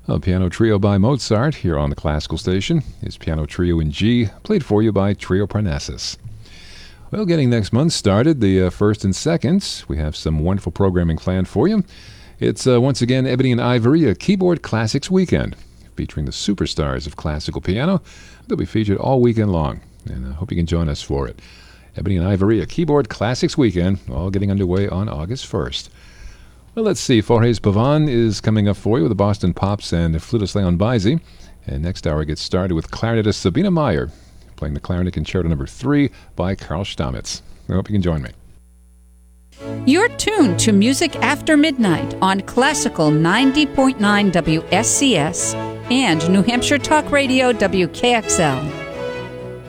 A piano trio by Mozart here on the Classical Station. His piano trio in G, played for you by Trio Parnassus. Well, getting next month started, the first and second, we have some wonderful programming planned for you. It's once again Ebony and Ivory, a Keyboard Classics weekend, featuring the superstars of classical piano. They'll be featured all weekend long, and I hope you can join us for it. Ebony and Ivory, a Keyboard Classics weekend, all getting underway on August 1st. Well, let's see. Forges Pavan is coming up for you with the Boston Pops and flutist Leon Baisi. And next hour gets started with clarinetist Sabina Meyer, playing the clarinet Concerto No. 3 by Karl Stamitz. I hope you can join me. You're tuned to Music After Midnight on Classical 90.9 WSCS and New Hampshire Talk Radio WKXL.